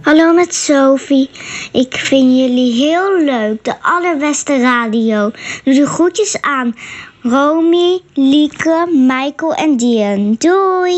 Hallo met Sophie. Ik vind jullie heel leuk. De allerbeste radio. Doe de groetjes aan Romy, Lieke, Michael en Dian. Doei!